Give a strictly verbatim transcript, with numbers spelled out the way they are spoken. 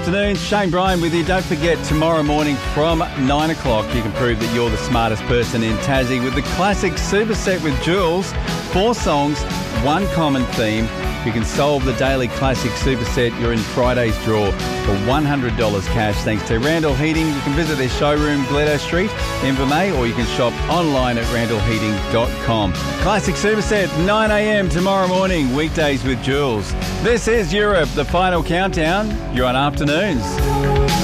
afternoon. Shane Bryan with you. Don't forget, tomorrow morning from nine o'clock, you can prove that you're the smartest person in Tassie with the classic superset with Jules. Four songs, one common theme. You can solve the daily classic superset. You're in Friday's draw for one hundred dollars cash thanks to Randall Heating. You can visit their showroom, Gledo Street, Invermay, or you can shop online at randall heating dot com. Classic superset, nine a.m. tomorrow morning, weekdays with Jules. This is Europe, the final countdown. You're on Afternoons.